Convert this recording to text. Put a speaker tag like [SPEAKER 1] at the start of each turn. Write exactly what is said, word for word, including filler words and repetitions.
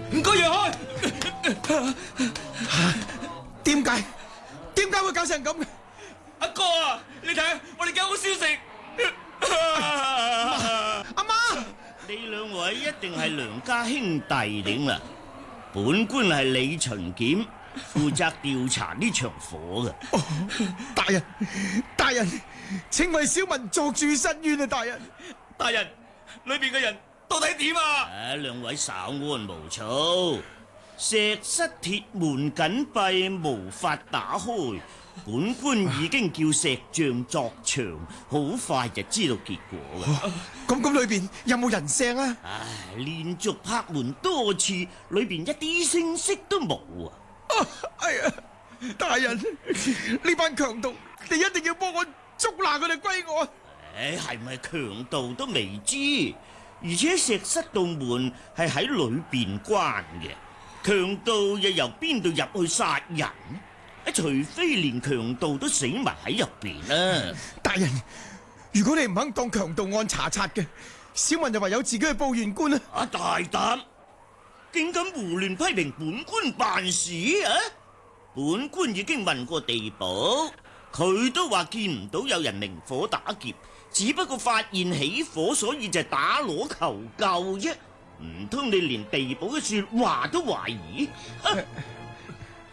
[SPEAKER 1] 唔該讓開！
[SPEAKER 2] 點解？點解會搞成咁嘅？
[SPEAKER 1] 阿哥啊，你睇我哋嘅好消息！
[SPEAKER 2] 阿媽，
[SPEAKER 3] 你兩位一定係梁家兄弟頂啦。本官係李巡檢，負責調查呢場火嘅。
[SPEAKER 2] 哦，大人，大人，請為小民作主申冤啊！大人，
[SPEAKER 1] 大人，裏邊嘅人到底點啊？
[SPEAKER 3] 啊，兩位稍安毋躁。石室鐵門緊閉，無法打開。本官已經叫石匠作牆，好快就知道結果嘅。
[SPEAKER 2] 咁咁裏邊有冇人聲啊？
[SPEAKER 3] 唉，連續拍門多次，裏邊一啲聲息都冇啊！
[SPEAKER 2] 哎呀，大人，呢班強盜，你一定要幫我捉拿佢哋歸我。
[SPEAKER 3] 唉，係咪強盜都未知，而且石室道門係喺裏邊關嘅，強盜又由邊度入去殺人？除非連強盜都死埋喺入邊啦！
[SPEAKER 2] 大人，如果你唔肯當強盜案查察嘅，小民就唯有自己去報縣官啦！
[SPEAKER 3] 啊，大膽，竟敢胡亂批評本官辦事啊！本官已經問過地保，佢都話見唔到有人明火打劫，只不過發現起火，所以就打鑼求救啫。唔通你連地保嘅說話都懷疑？啊